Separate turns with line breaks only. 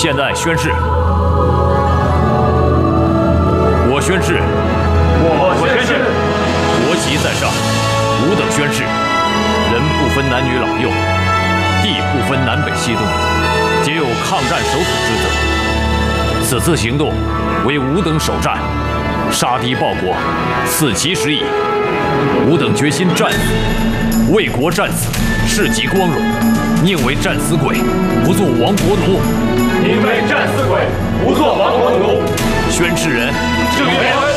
现在宣誓，我宣誓，
我宣誓，
国旗在上，吾等宣誓，人不分男女老幼，地不分南北西东，皆有抗战守土之责。此次行动为吾等首战，杀敌报国，此其时矣。吾等决心战死，为国战死，世极光荣。宁为战死鬼，不做亡国奴。
宁为战死鬼，不做亡国奴。
宣誓人，
郑元。